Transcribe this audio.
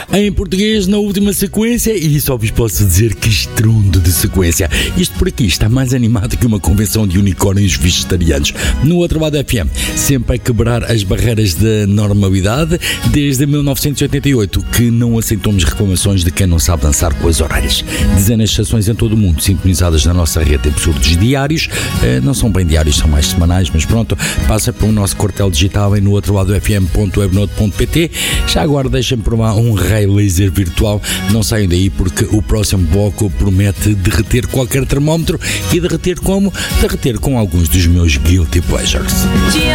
em português na última sequência, e só vos posso dizer que estrondo de sequência. Isto por aqui está mais animado que uma convenção de unicórnios vegetarianos. No outro lado FM, sempre a quebrar as barreiras da normalidade, desde 1988 que não aceitamos reclamações de quem não sabe dançar com as orelhas. Dezenas de estações em todo o mundo sintonizadas na nossa rede de absurdos diários, não são bem diários, são mais semanais, mas pronto, passa pelo nosso quartel digital em no outro lado fm.webnote.pt. Já agora deixem por lá um raio laser virtual, não saiam daí porque o próximo bloco promete derreter qualquer termómetro. E derreter como? Derreter com alguns dos meus guilty pleasures.